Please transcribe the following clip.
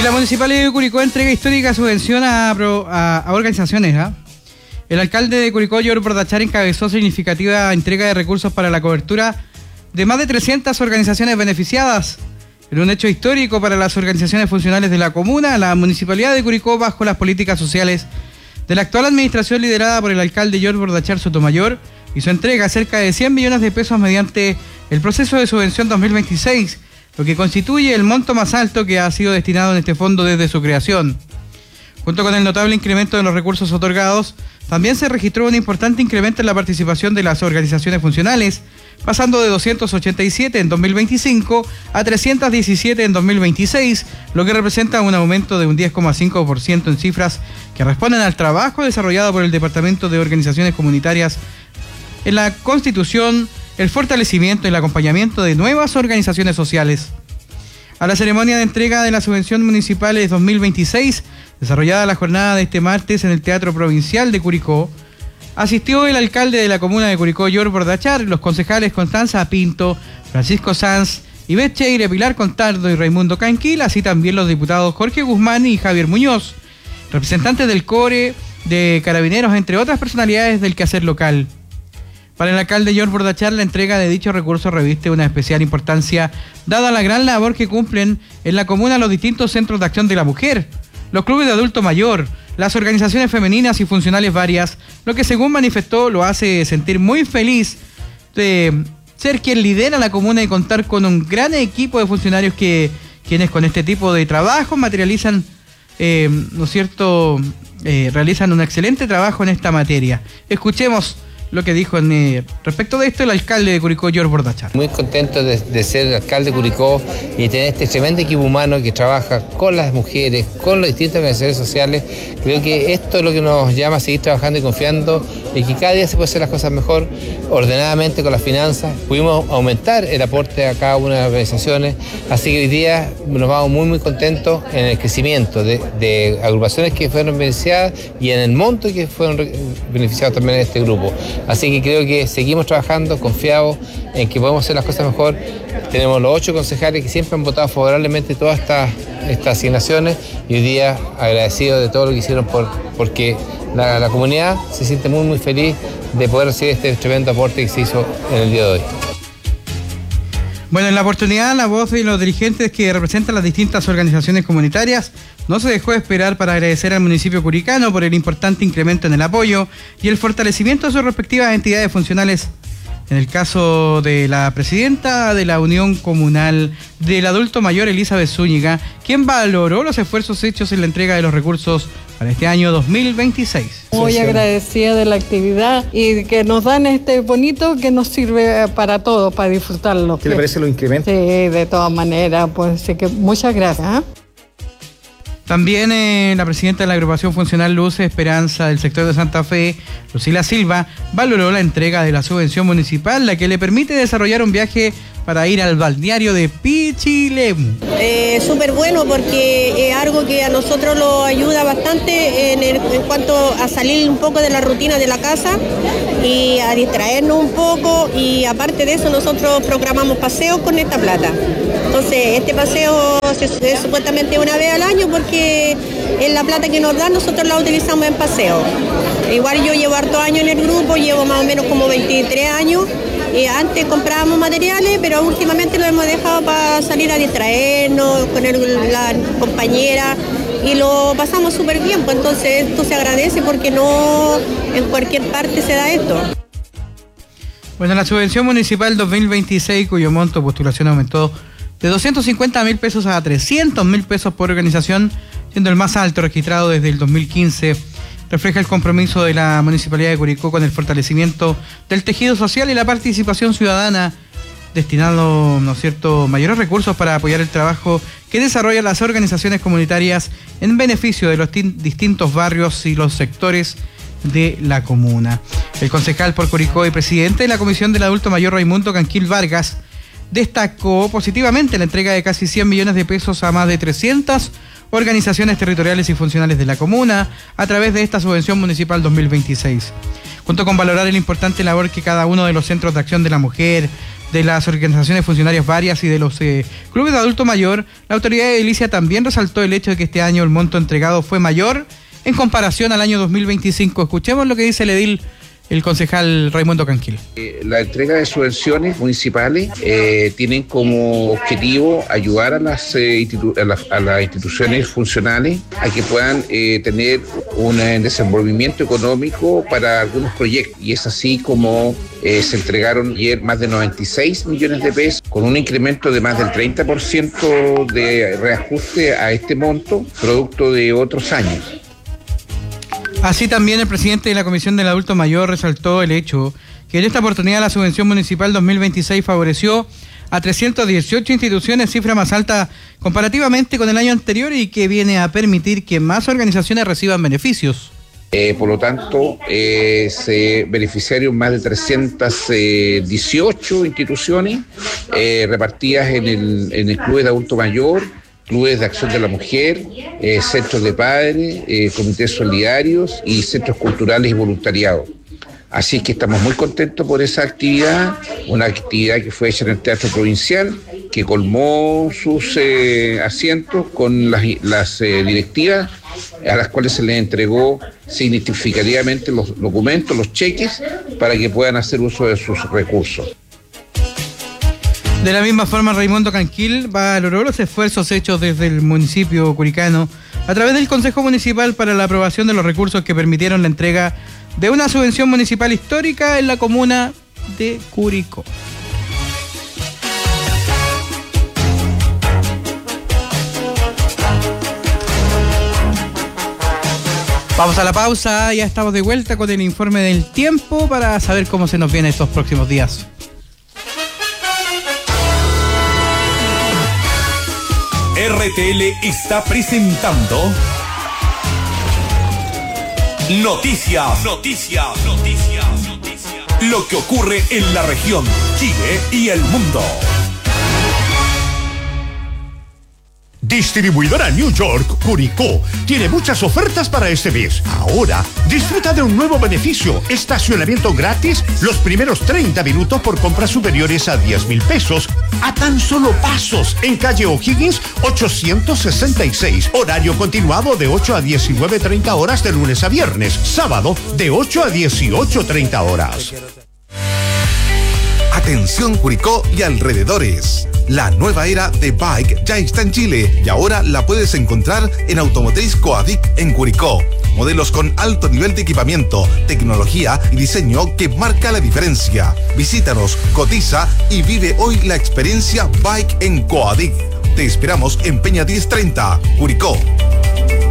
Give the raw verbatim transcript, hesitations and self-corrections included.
Y la Municipalidad de Curicó entrega histórica subvención a, a, a organizaciones. ¿eh? El alcalde de Curicó, George Bordachar, encabezó significativa entrega de recursos para la cobertura de más de trescientas organizaciones beneficiadas. En un hecho histórico para las organizaciones funcionales de la comuna, la Municipalidad de Curicó, bajo las políticas sociales de la actual administración liderada por el alcalde George Bordachar Sotomayor, hizo entrega cerca de cien millones de pesos mediante el proceso de subvención dos mil veintiséis, lo que constituye el monto más alto que ha sido destinado en este fondo desde su creación. Junto con el notable incremento de los recursos otorgados, también se registró un importante incremento en la participación de las organizaciones funcionales, pasando de doscientos ochenta y siete en dos mil veinticinco a trescientos diecisiete en dos mil veintiséis, lo que representa un aumento de un diez coma cinco por ciento en cifras que responden al trabajo desarrollado por el Departamento de Organizaciones Comunitarias en la constitución, el fortalecimiento y el acompañamiento de nuevas organizaciones sociales. A la ceremonia de entrega de la subvención municipal dos mil veintiséis, desarrollada la jornada de este martes en el Teatro Provincial de Curicó, asistió el alcalde de la comuna de Curicó, George Bordachar, los concejales Constanza Pinto, Francisco Sanz, Ivette Cheire, Pilar Contardo y Raimundo Canquil, así también los diputados Jorge Guzmán y Javier Muñoz, representantes del CORE, de Carabineros, entre otras personalidades del quehacer local. Para el alcalde George Bordachar, la entrega de dichos recursos reviste una especial importancia, dada la gran labor que cumplen en la comuna los distintos centros de acción de la mujer, los clubes de adulto mayor, las organizaciones femeninas y funcionales varias, lo que, según manifestó, lo hace sentir muy feliz de ser quien lidera la comuna y contar con un gran equipo de funcionarios que quienes con este tipo de trabajo materializan, eh, ¿no es cierto?, eh, realizan un excelente trabajo en esta materia. Escuchemos lo que dijo en, eh, respecto de esto el alcalde de Curicó, George Bordachar. Muy contento de, de ser alcalde de Curicó y tener este tremendo equipo humano que trabaja con las mujeres, con las distintas organizaciones sociales. Creo que esto es lo que nos llama a seguir trabajando y confiando en que cada día se puede hacer las cosas mejor, ordenadamente con las finanzas. Pudimos aumentar el aporte a cada una de las organizaciones, así que hoy día nos vamos muy muy contentos en el crecimiento de, de agrupaciones que fueron beneficiadas y en el monto que fueron beneficiados también en este grupo. Así que creo que seguimos trabajando, confiados en que podemos hacer las cosas mejor. Tenemos los ocho concejales que siempre han votado favorablemente todas estas, estas asignaciones y hoy día agradecidos de todo lo que hicieron por, porque la, la comunidad se siente muy muy feliz de poder recibir este tremendo aporte que se hizo en el día de hoy. Bueno, en la oportunidad, la voz de los dirigentes que representan las distintas organizaciones comunitarias no se dejó esperar para agradecer al municipio curicano por el importante incremento en el apoyo y el fortalecimiento de sus respectivas entidades funcionales. En el caso de la presidenta de la Unión Comunal del Adulto Mayor, Elizabeth Zúñiga, quien valoró los esfuerzos hechos en la entrega de los recursos para este año dos mil veintiséis. Muy agradecida de la actividad y que nos dan este bonito que nos sirve para todos, para disfrutarlo. ¿Qué le parece los incrementos? Sí, de todas maneras, pues sí que muchas gracias. ¿eh? También eh, la presidenta de la agrupación funcional Luz Esperanza del sector de Santa Fe, Lucila Silva, valoró la entrega de la subvención municipal, la que le permite desarrollar un viaje para ir al balneario de Pichilemu. Eh, Súper bueno porque es algo que a nosotros nos ayuda bastante en, el, en cuanto a salir un poco de la rutina de la casa y a distraernos un poco, y aparte de eso nosotros programamos paseos con esta plata. Entonces este paseo es supuestamente una vez al año porque es la plata que nos dan, nosotros la utilizamos en paseo. Igual yo llevo harto años en el grupo, llevo más o menos como veintitrés años. Eh, antes comprábamos materiales, pero últimamente lo hemos dejado para salir a distraernos con el, la compañera y lo pasamos súper bien, pues entonces esto se agradece porque no en cualquier parte se da esto. Bueno, la subvención municipal dos mil veintiséis, cuyo monto de postulación aumentó de doscientos cincuenta mil pesos a trescientos mil pesos por organización, siendo el más alto registrado desde el dos mil quince, refleja el compromiso de la Municipalidad de Curicó con el fortalecimiento del tejido social y la participación ciudadana, destinando, ¿no es cierto?, mayores recursos para apoyar el trabajo que desarrollan las organizaciones comunitarias en beneficio de los distintos barrios y los sectores de la comuna. El concejal por Curicó y presidente de la Comisión del Adulto Mayor, Raimundo Canquil Vargas, destacó positivamente la entrega de casi cien millones de pesos a más de trescientas organizaciones territoriales y funcionales de la comuna a través de esta subvención municipal dos mil veintiséis. Junto con valorar el importante labor que cada uno de los centros de acción de la mujer, de las organizaciones funcionarias varias y de los eh, clubes de adulto mayor, la autoridad de edilicia también resaltó el hecho de que este año el monto entregado fue mayor en comparación al año dos mil veinticinco. Escuchemos lo que dice el edil, el concejal Raimundo Canquil. La entrega de subvenciones municipales eh, tienen como objetivo ayudar a las, eh, institu- a, la, a las instituciones funcionales a que puedan eh, tener un eh, desenvolvimiento económico para algunos proyectos. Y es así como eh, se entregaron ayer más de noventa y seis millones de pesos, con un incremento de más del treinta por ciento de reajuste a este monto, producto de otros años. Así también el presidente de la Comisión del Adulto Mayor resaltó el hecho que en esta oportunidad la subvención municipal dos mil veintiséis favoreció a trescientas dieciocho instituciones, cifra más alta comparativamente con el año anterior y que viene a permitir que más organizaciones reciban beneficios. Eh, por lo tanto, eh, se beneficiaron más de trescientas dieciocho instituciones eh, repartidas en el, en el Club de Adulto Mayor, clubes de acción de la mujer, eh, centros de padres, eh, comités solidarios y centros culturales y voluntariado. Así que estamos muy contentos por esa actividad, una actividad que fue hecha en el Teatro Provincial, que colmó sus eh, asientos con las, las eh, directivas a las cuales se les entregó significativamente los documentos, los cheques, para que puedan hacer uso de sus recursos. De la misma forma, Raimundo Canquil valoró los esfuerzos hechos desde el municipio curicano a través del Consejo Municipal para la aprobación de los recursos que permitieron la entrega de una subvención municipal histórica en la comuna de Curicó. Vamos a la pausa, ya estamos de vuelta con el informe del tiempo para saber cómo se nos vienen estos próximos días. R T L está presentando Noticias, Noticias, Noticias, Noticias. Lo que ocurre en la región, Chile y el mundo. Distribuidora New York Curicó tiene muchas ofertas para este mes. Ahora, disfruta de un nuevo beneficio: estacionamiento gratis los primeros treinta minutos por compras superiores a diez mil pesos, a tan solo pasos, en calle O'Higgins ochocientos sesenta y seis. Horario continuado de ocho a diecinueve treinta horas de lunes a viernes. Sábado de ocho a dieciocho treinta horas. Atención Curicó y alrededores. La nueva era de bike ya está en Chile y ahora la puedes encontrar en Automotriz Coadic en Curicó. Modelos con alto nivel de equipamiento, tecnología y diseño que marca la diferencia. Visítanos, cotiza y vive hoy la experiencia Bike en Coadic. Te esperamos en Peña diez treinta, Curicó.